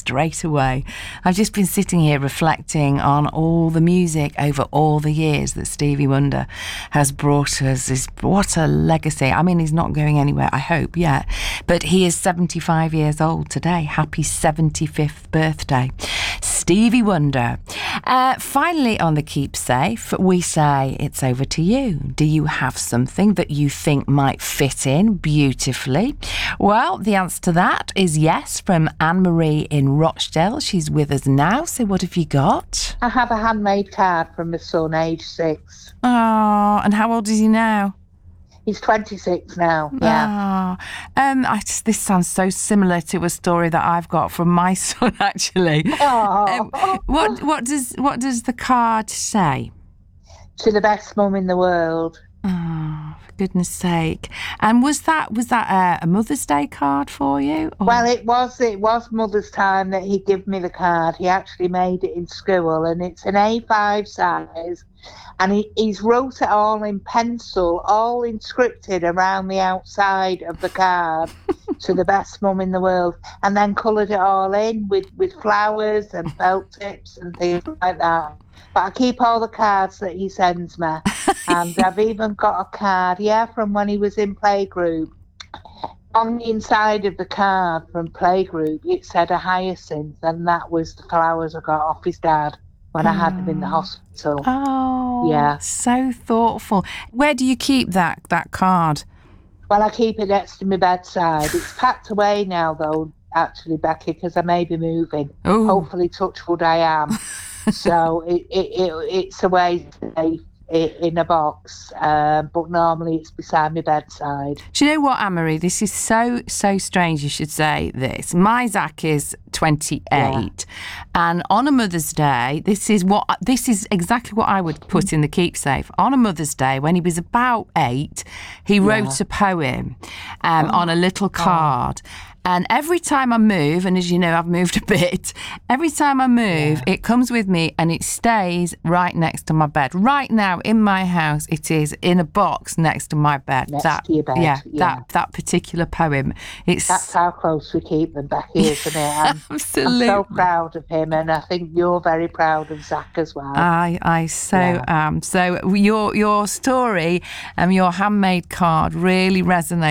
straight away. I've just been sitting here reflecting on all the music over all the years that Stevie Wonder has brought us. What a legacy. I mean, he's not going anywhere, I hope, yet. But he is 75 years old today. Happy 75th birthday. Stevie Wonder. Finally, on the Keep Safe, we say it's over to you. Do you have something that you think might fit in beautifully? Well, the answer to that is yes, from Anne-Marie in Rochdale. She's with us now. So what have you got? I have a handmade card from my son, age 6. Oh, and how old is he now? He's 26 now, yeah. This sounds so similar to a story that I've got from my son, actually. What does the card say? To the best mum in the world. Oh, for goodness sake. And was that a Mother's Day card for you? Or? Well, it was Mother's time that he gave me the card. He actually made it in school, and it's an A5 size. And he's wrote it all in pencil, all inscripted around the outside of the card to the best mum in the world, and then coloured it all in with flowers and felt tips and things like that. But I keep all the cards that he sends me. And I've even got a card, from when he was in playgroup. On the inside of the card from playgroup, it said a hyacinth, and that was the flowers I got off his dad when I had him in the hospital. Oh, yeah. So thoughtful. Where do you keep that card? Well, I keep it next to my bedside. It's packed away now, though, actually, Becky, because I may be moving. Ooh. Hopefully, touch wood, I am. So it's away safe in a box, but normally it's beside my bedside. Do you know what, Anne-Marie? This is so strange you should say this. My Zach is 28, and on a Mother's Day, this is exactly what I would put in the Keep Safe. On a Mother's Day, when he was about 8, he wrote a poem on a little card. And every time I move, and as you know, I've moved a bit, every time I move, it comes with me and it stays right next to my bed. Right now, in my house, it is in a box next to my bed. Next to your bed, that particular poem. That's how close we keep them, Becky, isn't it? Absolutely. I'm so proud of him, and I think you're very proud of Zach as well. I so am. So your story and your handmade card really resonates